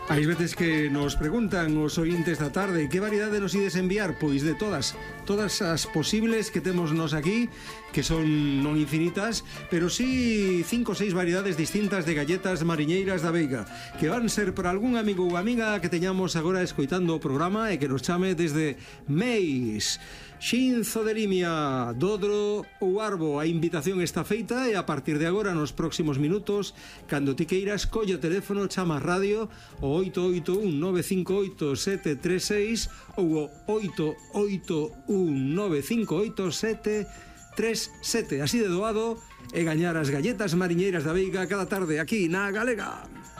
Hai veces que nos preguntan os ointes da tarde que variedade nos ides enviar, pois de todas as posibles que temos nos aquí, que son non infinitas, pero sí 5 ou 6 variedades distintas de galletas mariñeiras da Veiga, que van ser para algún amigo ou amiga que teñamos agora escoitando o programa e que nos chame desde Meis, Xinzo de Limia, Dodro ou Arbo. A invitación está feita e a partir de agora, nos próximos minutos, cando ti queiras, colle o teléfono, chama a radio o 881-958-736 ou o 881-958-737, así de doado, e gañar as galletas mariñeiras da Veiga cada tarde aquí na Galega.